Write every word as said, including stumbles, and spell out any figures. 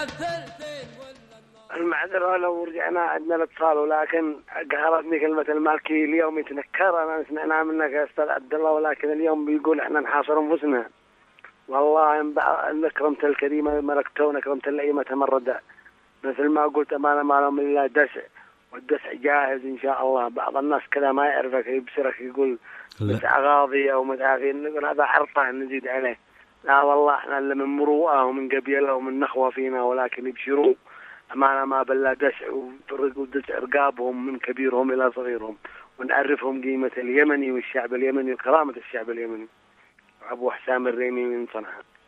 المعذرة لو رجعنا عندنا الاتصال، ولكن قهرتني كلمة المالكي اليوم يتنكر. أنا سمعنا منك يا أستاذ عبد الله، ولكن اليوم بيقول إحنا نحاصر أنفسنا. والله إن أكرمت الكريمة ملكته ونكرمت اللئيمة تمرد. مثل ما قلت أمانة ما لهم إلا دسع، والدسع جاهز إن شاء الله. بعض الناس كذا ما يعرفك يبصرك يقول متع غاضي أو متعافي، نقول هذا عرطة نزيد عليه. لا والله إحنا اللي من مروءة ومن قبيلة ومن نخوة فينا، ولكن يبشروا أمانة ما بلا دسع ودسع رقابهم من كبيرهم إلى صغيرهم، ونعرفهم قيمة اليمني والشعب اليمني وكرامة الشعب اليمني. أبو حسام الريمي من صنعاء.